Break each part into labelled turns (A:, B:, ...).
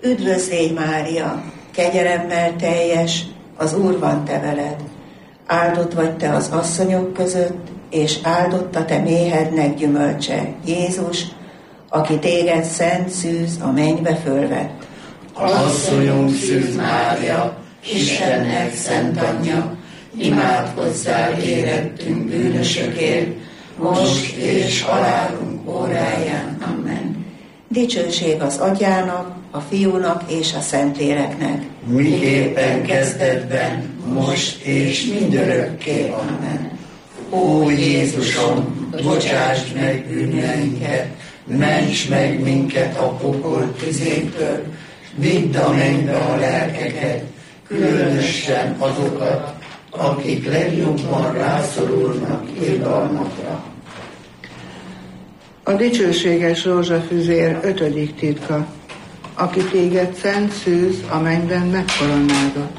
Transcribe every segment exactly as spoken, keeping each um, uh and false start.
A: Üdvözl légy, Mária, kegyelemmel teljes, az Úr van te veled. Áldott vagy te az asszonyok között, és áldott a te méhednek gyümölcse, Jézus, aki téged szent szűz a mennybe fölvett.
B: Asszonyom Szűz Mária, Istennek szent anyja, imádkozzál érettünk bűnösökért, most és halálunk óráján. Amen.
A: Dicsőség az Atyának, a Fiúnak és a Szentléleknek.
B: Miképpen kezdetben, most és mindörökké. Amen. Ó Jézusom, bocsásd meg bűneinket, ments meg minket a pokol tüzétől, vidd a mennybe a lelkeket, különösen azokat, akik legjobban rászorulnak irgalmakra.
C: A dicsőséges rózsafüzér ötödik titka, aki téged szent szűz a mennyben megkoronázott.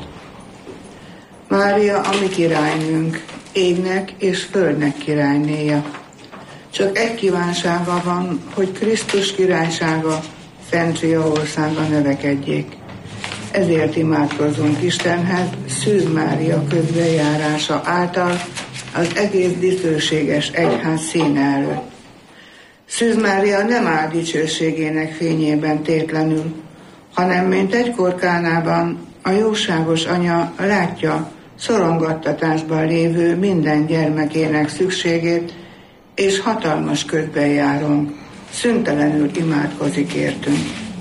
C: Mária a mi királynőnk, égnek és földnek királynéja. Csak egy kívánsága van, hogy Krisztus királysága, Szentria országa növekedjék. Ezért imádkozzunk Istenhez Szűz Mária közbejárása által az egész dicsőséges egyház színe előtt. Szűz Mária nem áll dicsőségének fényében tétlenül, hanem mint egykor Kánában a jóságos anya látja szorongattatásban lévő minden gyermekének szükségét, és hatalmas közbenjárónk szüntelenül imádkozik értünk.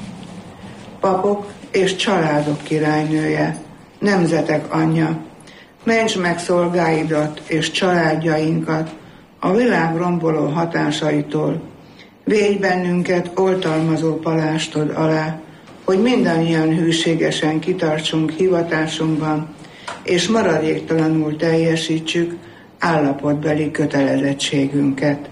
C: Papok és családok királynője, nemzetek anyja, ments meg szolgáidat és családjainkat a világ romboló hatásaitól, védj bennünket oltalmazó palástod alá, hogy mindannyian hűségesen kitartsunk hivatásunkban, és maradéktalanul teljesítsük állapotbeli kötelezettségünket.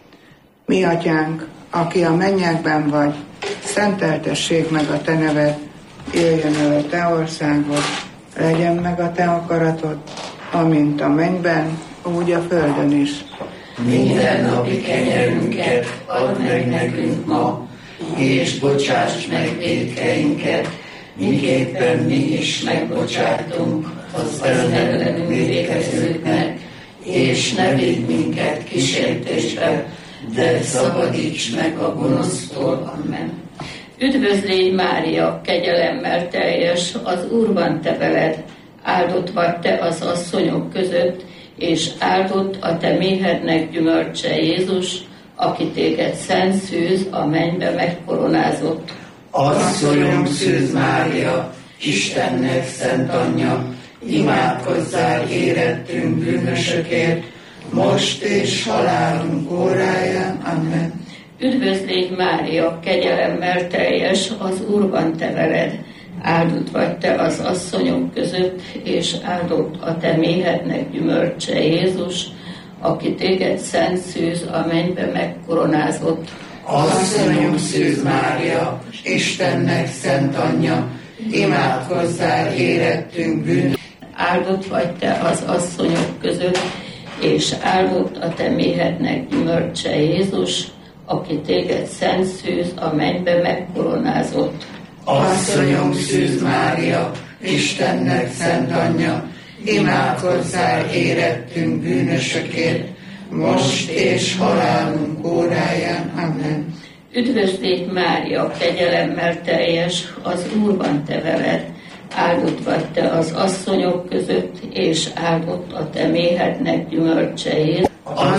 C: Mi atyánk, aki a mennyekben vagy, szenteltessék meg a te neved, jöjjön el a te országod, legyen meg a te akaratod, amint a mennyben, úgy a földön is.
B: Minden napi kenyerünket add meg nekünk ma, és bocsáss meg vétkeinket, miképpen mi is megbocsátunk az ellenünk vétkezőknek, és ne vigy minket kísértésbe, de szabadíts meg a gonosztól. Amen.
D: Üdvözl légy, Mária, kegyelemmel teljes, az Úr van te veled, áldott vagy te az asszonyok között, és áldott a te méhednek gyümölcse, Jézus, aki téged szent szűz a mennybe megkoronázott.
B: Asszonyom Szűz Mária, Istennek szent anyja, imádkozzál érettünk bűnösökért, most és halálunk óráján. Amen.
D: Üdvözl légy, Mária, kegyelemmel teljes, az Úr van te veled, áldott vagy te az asszonyok között, és áldott a te méhednek gyümölcse, Jézus, aki téged szent szűz a mennybe megkoronázott.
B: Asszonyom Szűz Mária, Istennek szent anyja, imádkozzál érettünk bűnösökért.
D: Áldott vagy te az asszonyok között, és áldott a te méhednek gyümölcse, Jézus, aki téged szent szűz a mennybe megkoronázott.
B: Asszonyom Szűz Mária, Istennek szent anyja, imádkozzál érettünk bűnösökért, most és halálunk óráján. Amen.
D: Üdvözl légy, Mária, kegyelemmel teljes, az Úr van te veled, áldott vagy te az asszonyok között, és áldott a te méhednek gyümölcse, Jézus.